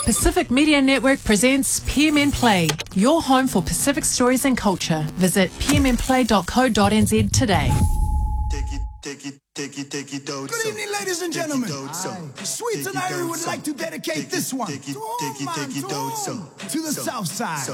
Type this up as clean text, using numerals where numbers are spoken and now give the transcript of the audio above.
Pacific Media Network presents PMN Play, your home for Pacific stories and culture. Visit pmnplay.co.nz today. Good evening, ladies and gentlemen. Sweets and Irie would like to dedicate this one to the South Side.